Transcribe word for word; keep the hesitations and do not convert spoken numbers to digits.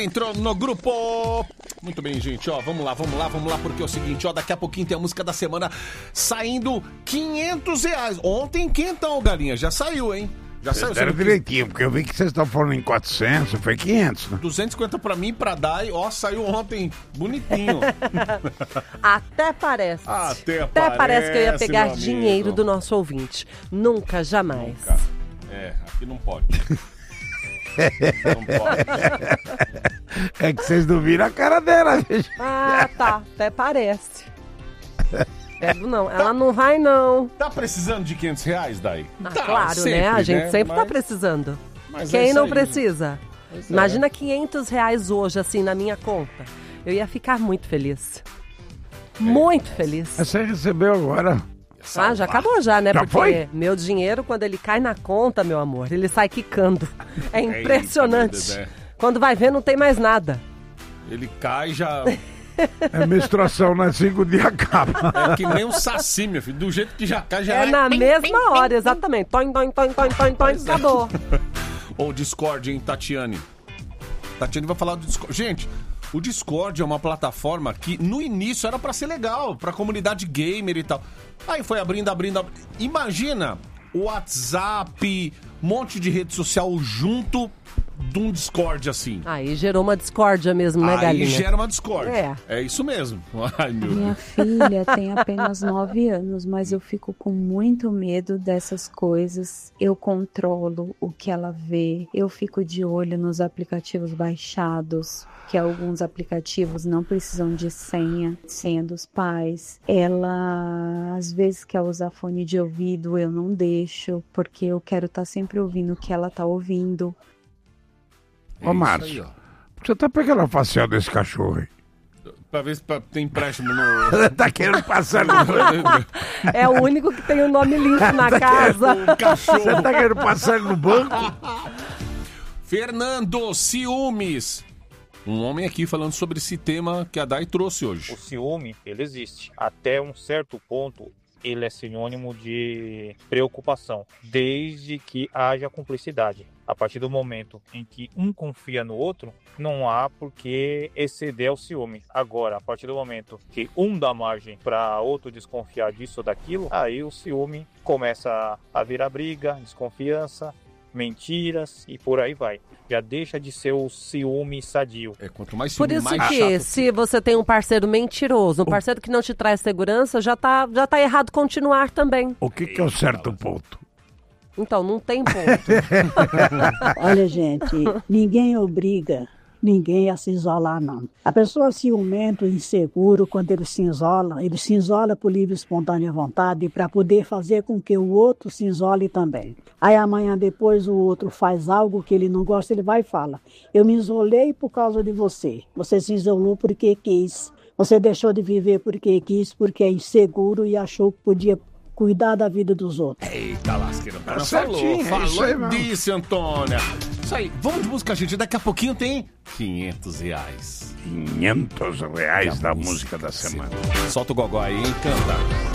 Entrou no grupo. Muito bem, gente, ó, vamos lá, vamos lá, vamos lá, porque é o seguinte, ó, daqui a pouquinho tem a música da semana saindo quinhentos reais. Ontem, quentão, galinha, já saiu, hein? Já Vocês saiu. deram direitinho, porque eu vi que vocês estão falando em quatrocentos, foi quinhentos, né? duzentos e cinquenta pra mim, pra Dai, ó, saiu ontem, bonitinho. Até parece. Até, Até parece que eu ia pegar meu dinheiro amigo. do nosso ouvinte. Nunca, jamais. Nunca. É, aqui não pode. Não pode. É que vocês não viram a cara dela, veja. Ah, tá. Até parece. Pego não. Ela não vai, não. Tá precisando de quinhentos reais, Dai? Ah, Tá, claro, sempre, né? A gente né? sempre tá Mas- precisando. mas é Quem isso não aí. precisa? Pois é. Imagina quinhentos reais hoje, assim, na minha conta. Eu ia ficar muito feliz. Muito feliz. Você recebeu agora. Ah, já acabou já, né? Já Porque foi? meu dinheiro, quando ele cai na conta, meu amor, ele sai quicando. É impressionante. Eita, meu Deus, é. Quando vai ver, não tem mais nada. Ele cai já. É menstruação, né? Cinco dias acaba. É que nem um saci, meu filho. Do jeito que já cai, já É na mesma hora, exatamente. Toin, toin, toin, toin, toin, toin, acabou. Ou Discord, hein, Tatiane? Tatiane vai falar do Discord. Gente, o Discord é uma plataforma que no início era pra ser legal, pra comunidade gamer e tal. Aí foi abrindo, abrindo, abrindo. Imagina o WhatsApp, um monte de rede social junto de um Discord assim. Aí gerou uma discórdia mesmo, né, Aí galinha? gera uma Discord. É. É isso mesmo. Ai, meu Minha Deus. filha tem apenas nove anos, mas eu fico com muito medo dessas coisas. Eu controlo o que ela vê, eu fico de olho nos aplicativos baixados, que alguns aplicativos não precisam de senha, senha dos pais. Ela, às vezes, quer usar fone de ouvido, eu não deixo, porque eu quero estar sempre ouvindo o que ela está ouvindo. É Ô, isso Márcio, aí, ó. você tá pegando a facial desse cachorro aí? Pra ver se pra- tem empréstimo no. Tá querendo passar no banco? É o único que tem o nome limpo na casa. O cachorro. Você tá querendo passar ele no banco? Fernando, ciúmes. Um homem aqui falando sobre esse tema que a Dai trouxe hoje. O ciúme, ele existe. Até um certo ponto, ele é sinônimo de preocupação, desde que haja cumplicidade. A partir do momento em que um confia no outro, não há por que exceder o ciúme. Agora, a partir do momento que um dá margem para outro desconfiar disso ou daquilo, aí o ciúme começa a virar briga, desconfiança, mentiras e por aí vai. Já deixa de ser o ciúme sadio. É, quanto mais Por ciúme, isso mais que, chato. se você tem um parceiro mentiroso, um parceiro que não te traz segurança, já tá, já tá errado continuar também. O que que é o certo ponto? Então, não tem ponto. Olha, gente, ninguém obriga ninguém a se isolar, não. A pessoa ciumento, inseguro, quando ele se isola, ele se isola por livre e espontânea vontade para poder fazer com que o outro se isole também. Aí amanhã depois o outro faz algo que ele não gosta, ele vai e fala: eu me isolei por causa de você. Você se isolou porque quis. Você deixou de viver porque quis, porque é inseguro e achou que podia cuidar da vida dos outros. Eita, lasqueira. Tá falou, certinho, é falou isso aí mesmo. disse, Antônia. Isso aí. Vamos de música, gente. Daqui a pouquinho tem quinhentos reais. quinhentos reais da música da semana. Solta o gogó aí, hein? Canta.